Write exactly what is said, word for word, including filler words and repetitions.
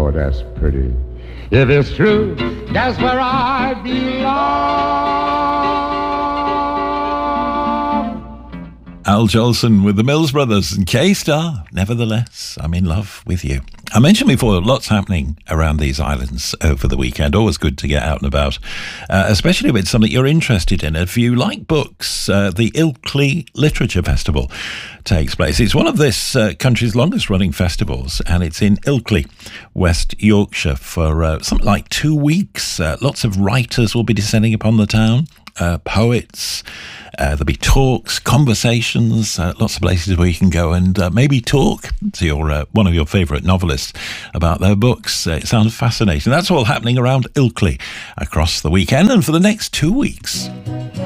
Oh, that's pretty. If it's true, that's where I belong. Al Jolson with the Mills Brothers and K-Star. Nevertheless, I'm in love with you. I mentioned before, lots happening around these islands over the weekend. Always good to get out and about, uh, especially if it's something you're interested in. If you like books, uh, the Ilkley Literature Festival takes place. It's one of this uh, country's longest running festivals, and it's in Ilkley, West Yorkshire, for uh, something like two weeks. Uh, lots of writers will be descending upon the town. Uh, poets, uh, there'll be talks, conversations, uh, lots of places where you can go and uh, maybe talk to your uh, one of your favourite novelists about their books. Uh, it sounds fascinating. That's all happening around Ilkley across the weekend and for the next two weeks.